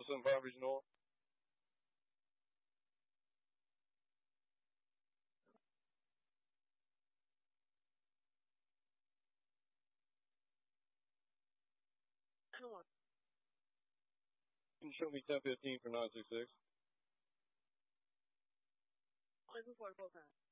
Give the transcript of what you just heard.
Palm Beach North. Can you show me 1015 for 926?